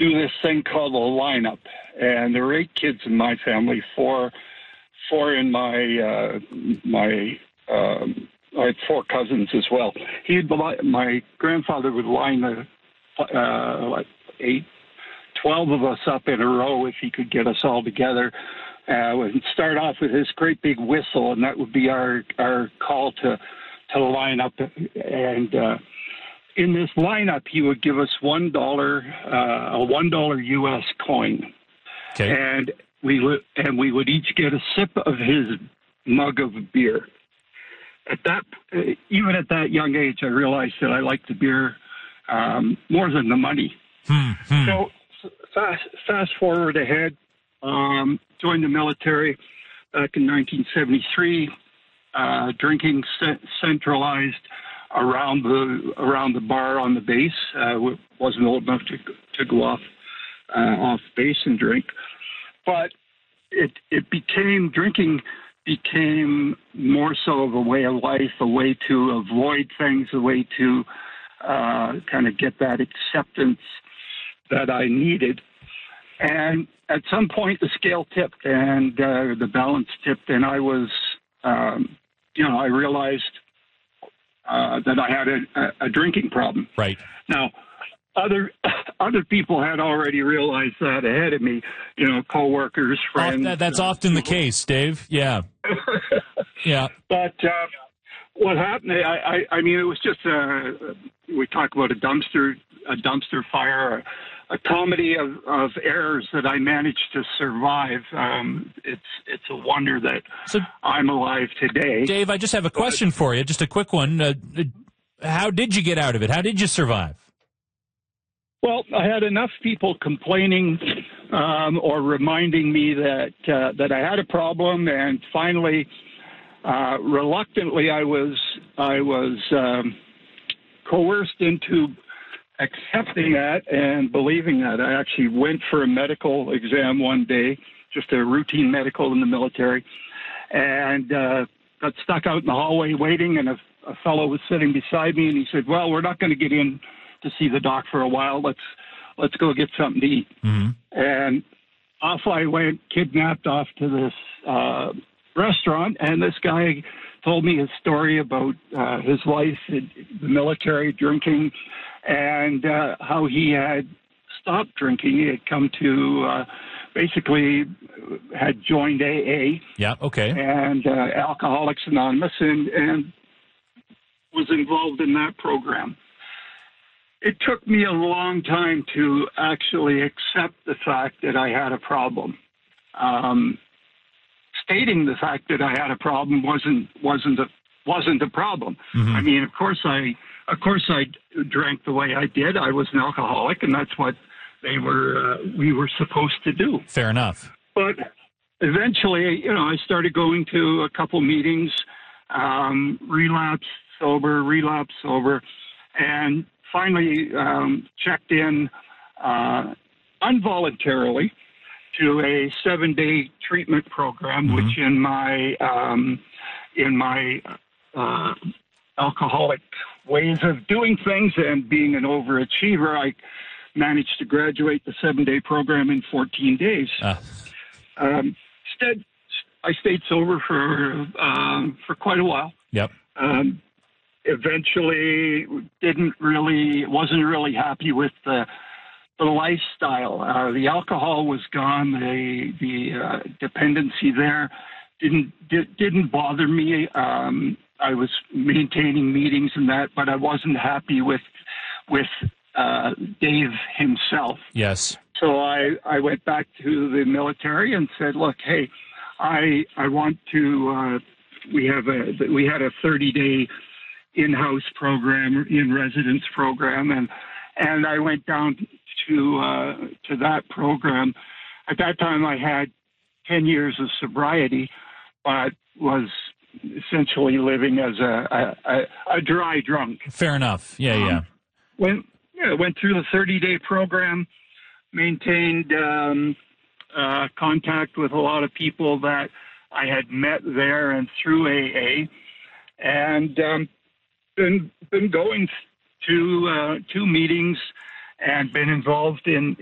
do this thing called a lineup, and there were 8 kids in my family, four in my I had 4 cousins as well. My grandfather would line the 12 of us up in a row if he could get us all together. We'd start off with this great big whistle, and that would be our call to line up. And in this lineup, he would give us $1, a $1 U.S. coin, Okay. and we would each get a sip of his mug of beer. Even at that young age, I realized that I liked the beer more than the money. So fast forward ahead, joined the military back in 1973. Drinking centralized around the bar on the base. Wasn't old enough to go off base and drink, but drinking became more so of a way of life, a way to avoid things, a way to kind of get that acceptance that I needed. And at some point, the scale tipped and the balance tipped, and I was, I realized that I had a drinking problem. Right. Now, other people had already realized that ahead of me, coworkers, friends. That's often the case, Dave. Yeah. Yeah. But what happened, I mean, it was just, we talk about a dumpster fire, a comedy of errors that I managed to survive. It's a wonder that I'm alive today. Dave, I just have a question for you, just a quick one. How did you get out of it? How did you survive? Well, I had enough people complaining or reminding me that I had a problem, and finally, reluctantly, I was coerced into accepting that and believing that. I actually went for a medical exam one day, just a routine medical in the military, and got stuck out in the hallway waiting, and a fellow was sitting beside me, and he said, "Well, we're not going to get in to see the doc for a while. Let's go get something to eat." Mm-hmm. And off I went, kidnapped off to this restaurant, and this guy told me his story about his life in the military, drinking, and how he had stopped drinking. He had come to basically had joined AA. Yeah, okay. And Alcoholics Anonymous, and was involved in that program. It took me a long time to actually accept the fact that I had a problem. Stating the fact that I had a problem wasn't a problem. Mm-hmm. I mean, of course I drank the way I did. I was an alcoholic, and that's what we were supposed to do. Fair enough. But eventually, I started going to a couple meetings, relapse sober, and finally checked in involuntarily to a 7-day treatment program, mm-hmm. which in my alcoholic ways of doing things and being an overachiever, I managed to graduate the 7-day program in 14 days. Instead, I stayed sober for quite a while. Yep. Eventually, wasn't really happy with the lifestyle. The alcohol was gone. The dependency there didn't bother me. I was maintaining meetings and that, but I wasn't happy with Dave himself. Yes. So I went back to the military and said, "Look, hey, I want to." We had a 30-day in-house program, in-residence program, and I went down to that program. At that time, I had 10 years of sobriety, but was essentially living as a dry drunk. Fair enough. Yeah. Went through the 30-day program, maintained contact with a lot of people that I had met there and through AA, and been going to meetings and been involved in